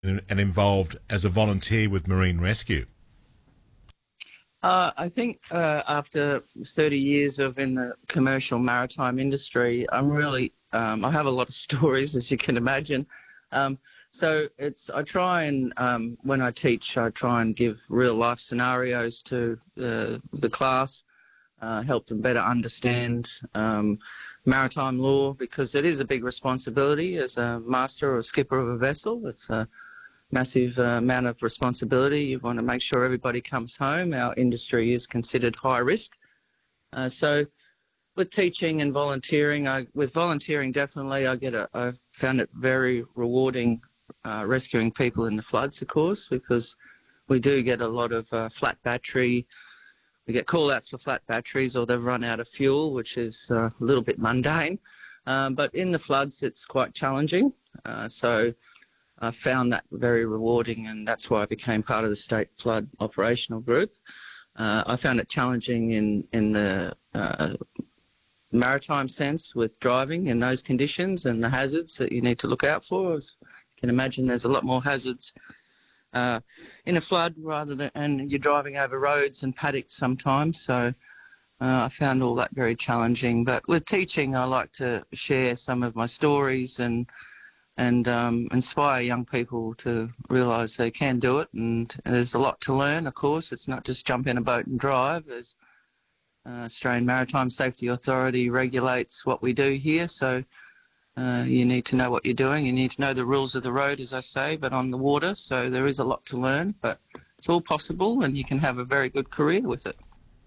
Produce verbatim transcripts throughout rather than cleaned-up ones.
and, and involved as a volunteer with Marine Rescue? Uh, I think uh, after thirty years of in the commercial maritime industry, I'm really, um, I have a lot of stories, as you can imagine. Um, so it's, I try and, um, when I teach, I try and give real life scenarios to uh, the class, uh, help them better understand um, maritime law, because it is a big responsibility as a master or skipper of a vessel. It's a massive uh, amount of responsibility. You want to make sure everybody comes home. Our industry is considered high risk. Uh, so with teaching and volunteering, I, with volunteering definitely I get a, I found it very rewarding uh, rescuing people in the floods, of course, because we do get a lot of uh, flat battery. We get call-outs for flat batteries, or they've run out of fuel, which is uh, a little bit mundane. Um, but in the floods, it's quite challenging. Uh, so I found that very rewarding, and that's why I became part of the State Flood Operational Group. Uh, I found it challenging in, in the uh, maritime sense with driving in those conditions and the hazards that you need to look out for. As you can imagine, there's a lot more hazards uh, in a flood rather than, and you're driving over roads and paddocks sometimes. So uh, I found all that very challenging. But with teaching, I like to share some of my stories and and um, inspire young people to realise they can do it. And there's a lot to learn, of course. It's not just jump in a boat and drive. There's uh, Australian Maritime Safety Authority regulates what we do here, so uh, you need to know what you're doing. You need to know the rules of the road, as I say, but on the water, so there is a lot to learn, but it's all possible, and you can have a very good career with it.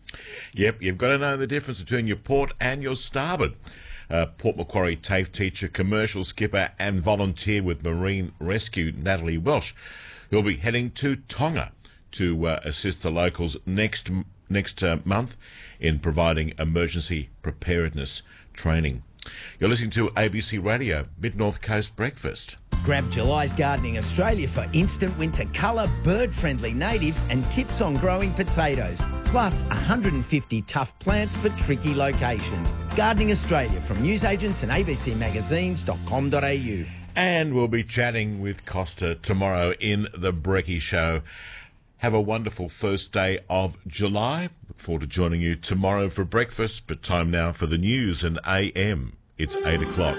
Yep, you've got to know the difference between your port and your starboard. Uh, Port Macquarie TAFE teacher, commercial skipper and volunteer with Marine Rescue, Natalie Welsh, who'll be heading to Tonga to uh, assist the locals next next uh, month in providing emergency preparedness training. You're listening to A B C Radio, Mid-North Coast Breakfast. Grab July's Gardening Australia for instant winter colour, bird-friendly natives and tips on growing potatoes. Plus one hundred fifty tough plants for tricky locations. Gardening Australia from newsagents and a b c magazines dot com dot a u. And we'll be chatting with Costa tomorrow in the Brekkie Show. Have a wonderful first day of July. Look forward to joining you tomorrow for breakfast, but time now for the news and A M. It's eight o'clock.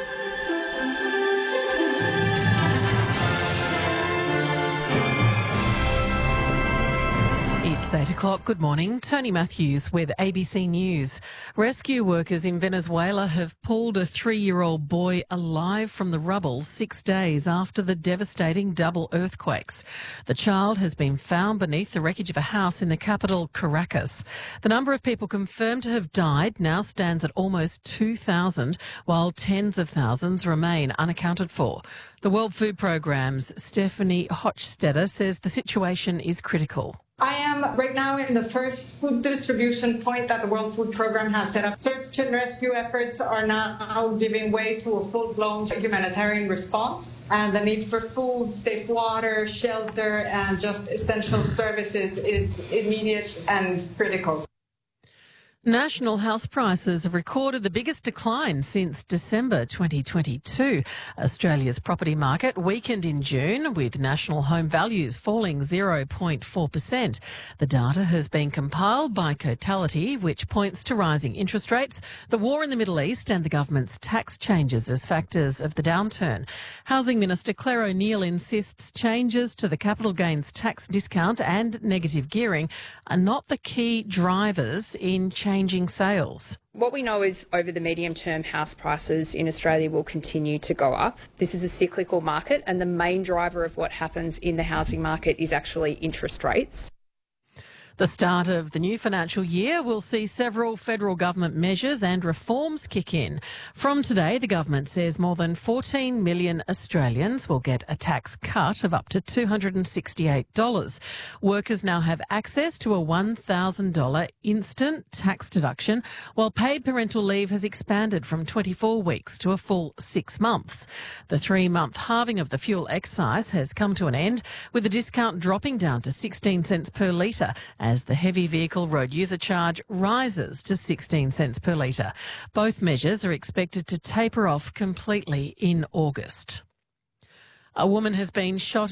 It's eight o'clock. Good morning. Tony Matthews with A B C News. Rescue workers in Venezuela have pulled a three-year-old boy alive from the rubble six days after the devastating double earthquakes. The child has been found beneath the wreckage of a house in the capital, Caracas. The number of people confirmed to have died now stands at almost two thousand, while tens of thousands remain unaccounted for. The World Food Programme's Stephanie Hochstetter says the situation is critical. I am right now in the first food distribution point that the World Food Programme has set up. Search and rescue efforts are now giving way to a full-blown humanitarian response, and the need for food, safe water, shelter, and just essential services is immediate and critical. National house prices have recorded the biggest decline since December twenty twenty-two. Australia's property market weakened in June, with national home values falling zero point four percent. The data has been compiled by Cotality, which points to rising interest rates, the war in the Middle East and the government's tax changes as factors of the downturn. Housing Minister Claire O'Neill insists changes to the capital gains tax discount and negative gearing are not the key drivers in changing changing sales. What we know is over the medium term, house prices in Australia will continue to go up. This is a cyclical market, and the main driver of what happens in the housing market is actually interest rates. The start of the new financial year will see several federal government measures and reforms kick in. From today, the government says more than fourteen million Australians will get a tax cut of up to two hundred sixty-eight dollars. Workers now have access to a one thousand dollars instant tax deduction, while paid parental leave has expanded from twenty-four weeks to a full six months. The three-month halving of the fuel excise has come to an end, with the discount dropping down to sixteen cents per litre, as the heavy vehicle road user charge rises to sixteen cents per litre. Both measures are expected to taper off completely in August. A woman has been shot